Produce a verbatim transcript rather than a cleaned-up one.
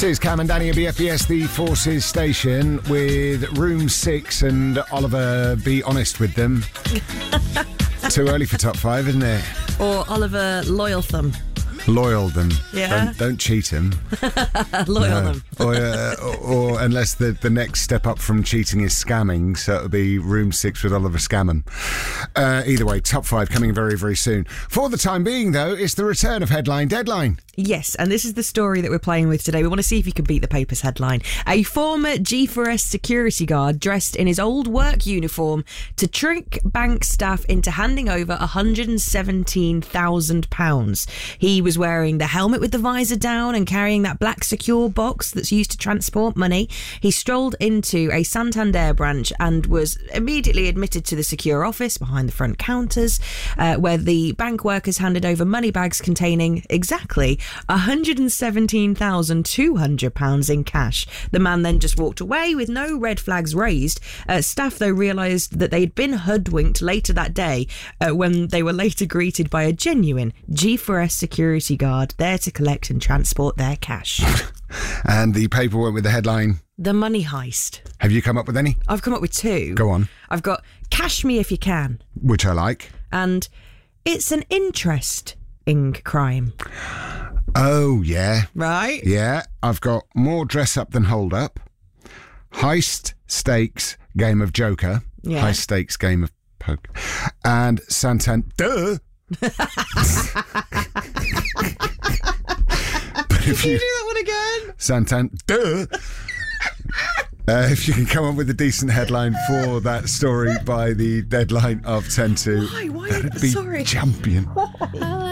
is Cam and Danny at B F B S, the Forces station, with Room six and Oliver. Be honest with them. Too early for top five, isn't it? Or Oliver Loyaltham. Loyal them. Yeah. Don't, don't cheat them. Loyal No. them. or, uh, or, or unless the, the next step up from cheating is scamming, so it'll be Room six with Oliver Scammon. Uh, either way, top five coming very, very soon. For the time being, though, it's the return of Headline Deadline. Yes, and this is the story that we're playing with today. We want to see if you can beat the paper's headline. A former G four S security guard dressed in his old work uniform to trick bank staff into handing over one hundred seventeen thousand pounds. He was wearing the helmet with the visor down and carrying that black secure box that's used to transport money. He strolled into a Santander branch and was immediately admitted to the secure office behind the front counters, uh, where the bank workers handed over money bags containing exactly one hundred seventeen thousand two hundred pounds in cash. The man then just walked away with no red flags raised. Uh, staff, though, realised that they'd been hoodwinked later that day uh, when they were later greeted by a genuine G four S security guard there to collect and transport their cash. And the paper went with the headline, The Money Heist. have you come up with any? I've come up with two. Go on. I've got Cash Me If You Can Which I like. and It's an Interesting Crime. Oh, yeah. Right? Yeah. I've got More Dress Up Than Hold Up, Heist Stakes Game of Joker, Yeah. High Stakes Game of Poker, and Santander. But if Can you you do that one again? Santander. Uh, if you can come up with a decent headline for that story by the deadline of ten to, Why? Why? that'd be Sorry. champion.